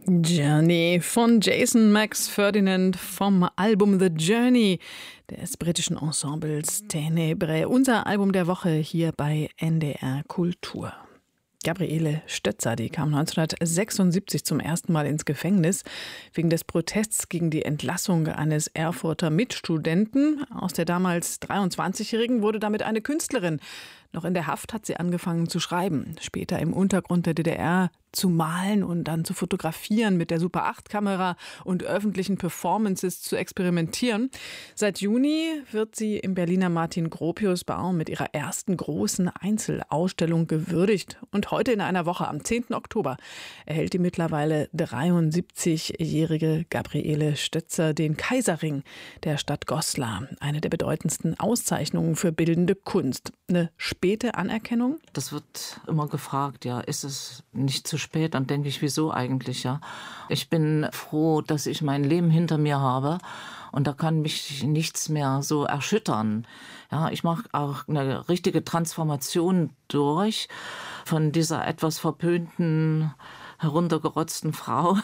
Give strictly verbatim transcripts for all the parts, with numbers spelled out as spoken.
Journey von Jason Max Ferdinand vom Album The Journey des britischen Ensembles Ténèbres. Unser Album der Woche hier bei N D R Kultur. Gabriele Stötzer, die kam neunzehnhundertsechsundsiebzig zum ersten Mal ins Gefängnis wegen des Protests gegen die Entlassung eines Erfurter Mitstudenten. Aus der damals dreiundzwanzigjährigen wurde damit eine Künstlerin. Noch in der Haft hat sie angefangen zu schreiben, später im Untergrund der D D R zu malen und dann zu fotografieren, mit der Super acht Kamera und öffentlichen Performances zu experimentieren. Seit Juni wird sie im Berliner Martin-Gropius-Bau mit ihrer ersten großen Einzelausstellung gewürdigt. Und heute in einer Woche, am zehnten Oktober, erhält die mittlerweile dreiundsiebzigjährige Gabriele Stötzer den Kaiserring der Stadt Goslar. Eine der bedeutendsten Auszeichnungen für bildende Kunst. Eine späte Anerkennung? Das wird immer gefragt, ja, ist es nicht zu spät? Dann denke ich, wieso eigentlich, ja? Ich bin froh, dass ich mein Leben hinter mir habe und da kann mich nichts mehr so erschüttern. Ja, ich mache auch eine richtige Transformation durch von dieser etwas verpönten, heruntergerotzten Frau,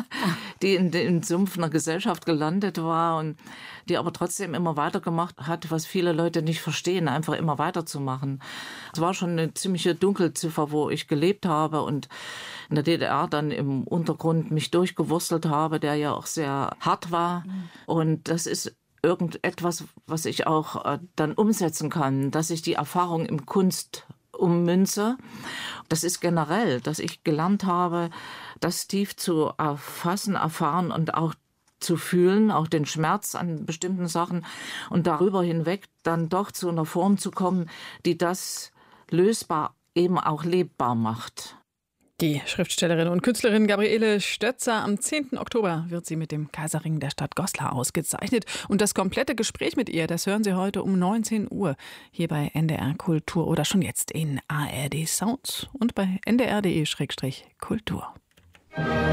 die in den Sumpf einer Gesellschaft gelandet war und die aber trotzdem immer weitergemacht hat, was viele Leute nicht verstehen, einfach immer weiterzumachen. Es war schon eine ziemliche Dunkelziffer, wo ich gelebt habe und in der D D R dann im Untergrund mich durchgewurstelt habe, der ja auch sehr hart war. Mhm. Und das ist irgendetwas, was ich auch äh, dann umsetzen kann, dass ich die Erfahrung im Kunst ummünze. Das ist generell, dass ich gelernt habe, das tief zu erfassen, erfahren und auch zu fühlen, auch den Schmerz an bestimmten Sachen und darüber hinweg dann doch zu einer Form zu kommen, die das lösbar eben auch lebbar macht. Die Schriftstellerin und Künstlerin Gabriele Stötzer. Am zehnten Oktober wird sie mit dem Kaiserring der Stadt Goslar ausgezeichnet. Und das komplette Gespräch mit ihr, das hören Sie heute um neunzehn Uhr hier bei N D R Kultur oder schon jetzt in A R D Sounds und bei n d r punkt d e Schrägstrich Kultur.